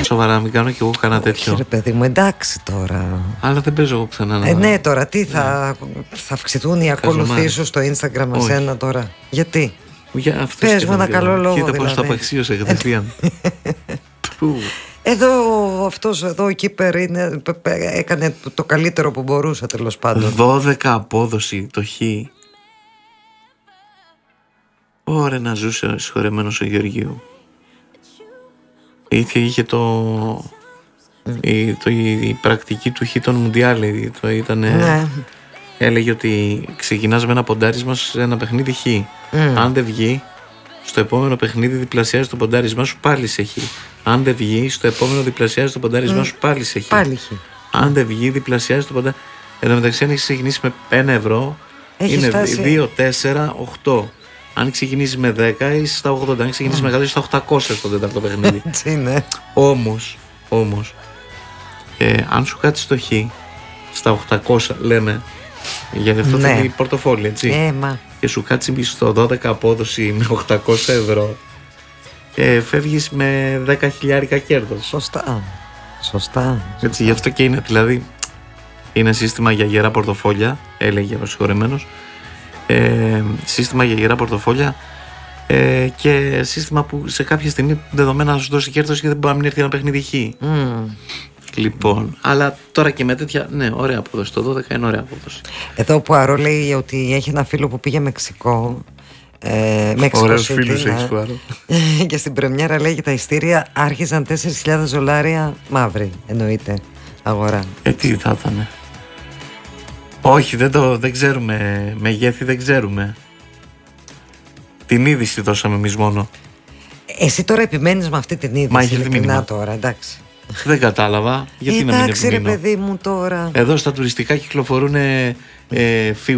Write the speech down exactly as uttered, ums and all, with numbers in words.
Σοβαρά, μην κάνω κι εγώ κανένα τέτοιο. Όχι, ρε παιδί μου, εντάξει τώρα. Αλλά δεν παίζω εγώ ξανά να... Ε, ναι, τώρα τι θα, θα αυξηθούν οι ακολουθείς σου στο Instagram με σένα τώρα? Γιατί? Για πες μου ένα καλό λόγο. Κοίτα δηλαδή. πώς το απαξίωσε κατευθείαν. Εδώ αυτός εδώ ο Κίπερ είναι, έκανε το καλύτερο που μπορούσε, τέλος πάντων. δώδεκα απόδοση το χ. Ωραία να ζούσε συγχωρεμένος ο Γεωργίου. Είχε, είχε το, mm. η, το η, η πρακτική του χ των Μουντιάλ. Το ήτανε, ναι. Έλεγε ότι ξεκινάς με ένα ποντάρισμα σε ένα παιχνίδι χ. Mm. Αν δεν βγει, στο επόμενο παιχνίδι διπλασιάζει το ποντάρισμά σου πάλι σε χ. Αν δεν βγει, στο επόμενο διπλασιάζει το ποντάρισμά mm. σου πάλι σε χ. Πάλι χ. Αν δεν βγει, διπλασιάζει το ποντάρισμά. Εν τω μεταξύ, αν έχει ξεκινήσει με ένα ευρώ, έχει είναι φτάσει... δύο, τέσσερα, οκτώ. Αν ξεκινήσει με δέκα, είσαι στα ογδόντα. Αν ξεκινήσει mm. με εκατό, είσαι στα οκτακόσια στο τέταρτο παιχνίδι. Έτσι είναι. Όμως, όμως ε, αν σου κάτσει το χ στα οκτακόσια, λέμε, γιατί αυτό ναι. θέλει πορτοφόλι, έτσι. Ε, μα. Και σου κάτσει στο δώδεκα απόδοση με οκτακόσια ευρώ, ε, φεύγεις με δέκα χιλιάρικα κέρδος. Σωστά. Σωστά. Έτσι, γι' αυτό και είναι, δηλαδή, είναι σύστημα για γερά πορτοφόλια, έλεγε ο συγχωρεμένος. Ε, σύστημα για γερά πορτοφόλια ε, και σύστημα που σε κάποια στιγμή δεδομένα να σου δώσει κέρδος και δεν μπορεί να μην έρθει ένα παιχνίδι χ. Mm. Λοιπόν, αλλά τώρα και με τέτοια, ναι, ωραία απόδοση. Το δώδεκα είναι ωραία απόδοση. Εδώ που Αρώ λέει ότι έχει ένα φίλο που πήγε Μεξικό. Ε, Ωραίος φίλος έχεις που Αρώ. Και στην πρεμιέρα λέει τα ειστήρια άρχιζαν τέσσερις χιλιάδες δολάρια μαύρη, εννοείται, αγορά. Ε, τι θα ήταν? Όχι, δεν, το, δεν ξέρουμε. Μεγέθη δεν ξέρουμε. Την είδηση δώσαμε εμείς μόνο. Εσύ τώρα επιμένεις με αυτή την είδηση? Μα έχει μήνυμα τώρα, εντάξει. Δεν κατάλαβα. Γιατί εντάξει, να μην επιμείνω? ρε παιδί μου τώρα. Εδώ στα τουριστικά κυκλοφορούν ε, ε,